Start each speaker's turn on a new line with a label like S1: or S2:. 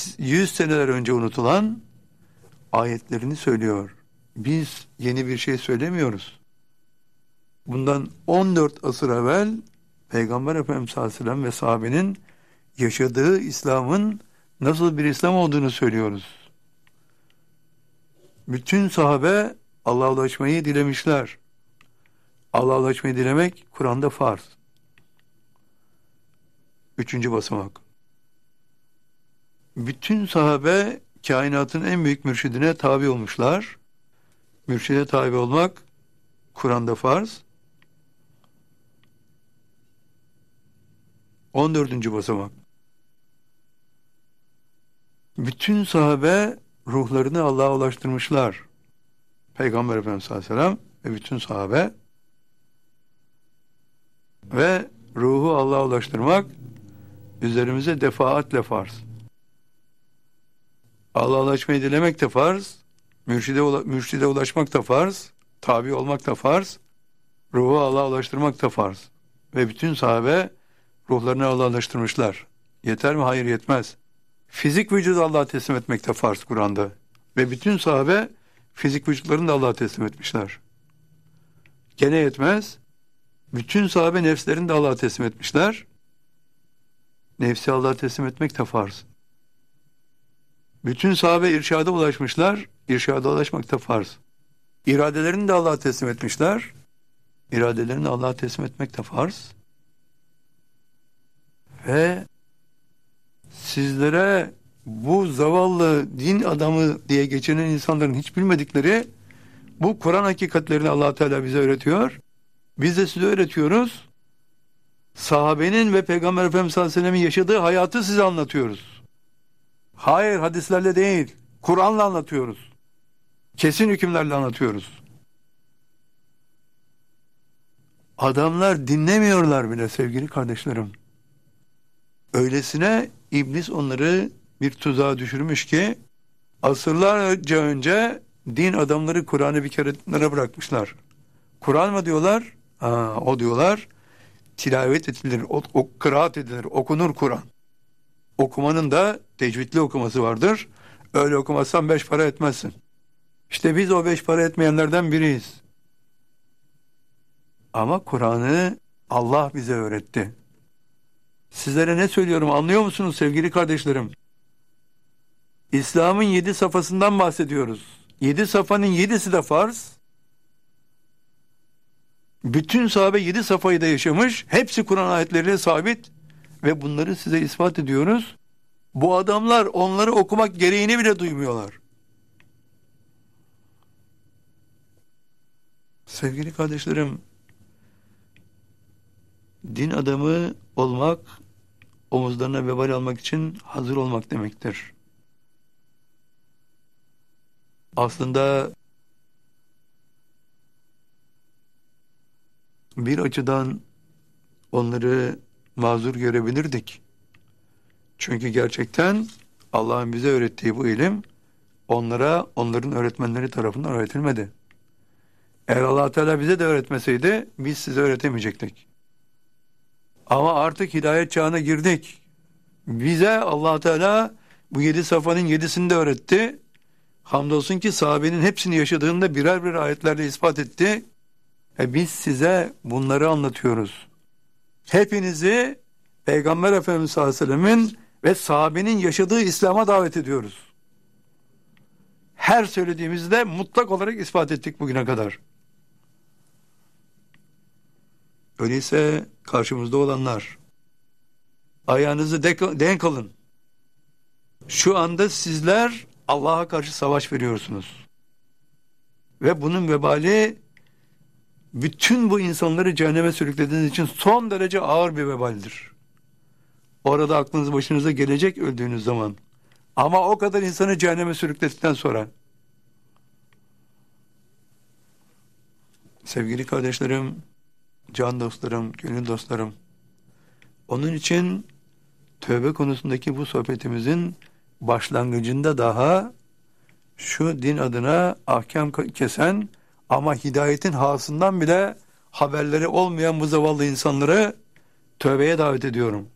S1: 100 seneler önce unutulan ayetlerini söylüyor. Biz yeni bir şey söylemiyoruz. Bundan 14 asır evvel Peygamber Efendimiz sallallahu aleyhi ve sellem ve sahabenin yaşadığı İslam'ın nasıl bir İslam olduğunu söylüyoruz. Bütün sahabe Allah'a ulaşmayı dilemişler. Allah'a ulaşmayı dilemek Kur'an'da farz. 3. basamak. Bütün sahabe kainatın en büyük mürşidine tabi olmuşlar. Mürşide tabi olmak Kur'an'da farz. 14. basamak. Bütün sahabe ruhlarını Allah'a ulaştırmışlar. Peygamber Efendimiz sallallahu aleyhi ve sellem ve bütün sahabe ve ruhu Allah'a ulaştırmak üzerimize defaatle farz. Allah'a ulaşmayı dilemek de farz, mürşide ulaşmak da farz, tabi olmak da farz, ruhu Allah'a ulaştırmak da farz. Ve bütün sahabe ruhlarını Allah'a ulaştırmışlar. Yeter mi? Hayır, yetmez. Fizik vücudu Allah'a teslim etmek de farz Kur'an'da. Ve bütün sahabe fizik vücutlarını da Allah'a teslim etmişler. Gene yetmez. Bütün sahabe nefslerini de Allah'a teslim etmişler. Nefsi Allah'a teslim etmek de farz. Bütün sahabe irşada ulaşmışlar. İrşada ulaşmak da farz. İradelerini de Allah'a teslim etmişler. İradelerini Allah'a teslim etmek de farz. Ve sizlere bu zavallı din adamı diye geçinen insanların hiç bilmedikleri bu Kur'an hakikatlerini Allah Teala bize öğretiyor. Biz de size öğretiyoruz. Sahabenin ve Peygamber Efendimiz sallallahu aleyhi ve sellem'in yaşadığı hayatı size anlatıyoruz. Hayır, hadislerle değil, Kur'an'la anlatıyoruz. Kesin hükümlerle anlatıyoruz. Adamlar dinlemiyorlar bile sevgili kardeşlerim. Öylesine iblis onları bir tuzağa düşürmüş ki asırlarca önce din adamları Kur'an'ı bir kere bırakmışlar. Kur'an mı diyorlar? O diyorlar. Tilavet edilir, kıraat edilir, okunur Kur'an. Okumanın da tecvidli okuması vardır. Öyle okumazsan 5 para etmezsin. İşte biz o 5 para etmeyenlerden biriyiz. Ama Kur'an'ı Allah bize öğretti. Sizlere ne söylüyorum anlıyor musunuz sevgili kardeşlerim? İslam'ın 7 safhasından bahsediyoruz. 7 safhanın 7'si de farz. Bütün sahabe 7 safhayı da yaşamış. Hepsi Kur'an ayetleriyle sabit. Ve bunları size ispat ediyoruz. Bu adamlar onları okumak gereğini bile duymuyorlar. Sevgili kardeşlerim, din adamı olmak, omuzlarına vebal almak için hazır olmak demektir. Aslında bir açıdan onları mazur görebilirdik. Çünkü gerçekten Allah'ın bize öğrettiği bu ilim onlara onların öğretmenleri tarafından öğretilmedi. Eğer Allah Teala bize de öğretmeseydi biz size öğretemeyecektik. Ama artık hidayet çağına girdik. Bize Allah Teala bu 7 safhanın 7'sini de öğretti. Hamdolsun ki sahabenin hepsini yaşadığında birer birer ayetlerle ispat etti. Biz size bunları anlatıyoruz. Hepinizi Peygamber Efendimiz sallallahu aleyhi ve sellemin ve sahabenin yaşadığı İslam'a davet ediyoruz. Her söylediğimizde mutlak olarak ispat ettik bugüne kadar. Öyleyse karşımızda olanlar, ayağınızı denk alın. Şu anda sizler Allah'a karşı savaş veriyorsunuz. Ve bunun vebali bütün bu insanları cehenneme sürüklediğiniz için son derece ağır bir vebaldir. Orada aklınız başınıza gelecek öldüğünüz zaman. Ama o kadar insanı cehenneme sürükledikten sonra. Sevgili kardeşlerim, can dostlarım, gönül dostlarım. Onun için tövbe konusundaki bu sohbetimizin başlangıcında daha şu din adına ahkam kesen ama hidayetin hasından bile haberleri olmayan bu zavallı insanları tövbeye davet ediyorum.